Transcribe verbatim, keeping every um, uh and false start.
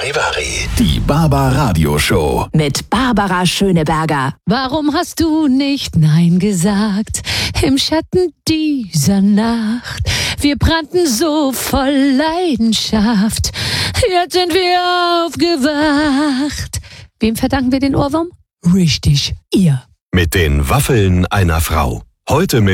Charivari. Die Barbar Radio Show. Mit Barbara Schöneberger. Warum hast du nicht Nein gesagt? Im Schatten dieser Nacht. Wir brannten so voll Leidenschaft. Jetzt sind wir aufgewacht. Wem verdanken wir den Ohrwurm? Richtig, ihr. Mit den Waffeln einer Frau. Heute mit